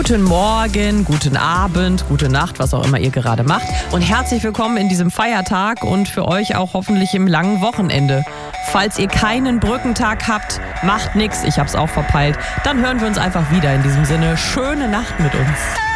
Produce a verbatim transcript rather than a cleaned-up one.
Guten Morgen, guten Abend, gute Nacht, was auch immer ihr gerade macht. Und herzlich willkommen in diesem Feiertag und für euch auch hoffentlich im langen Wochenende. Falls ihr keinen Brückentag habt, macht nix, ich hab's auch verpeilt. Dann hören wir uns einfach wieder. In diesem Sinne, schöne Nacht mit uns.